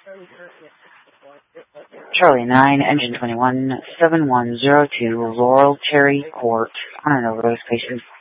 Charlie 9, Engine 21, 7102, Laurel Terry Court, on an overdose patient.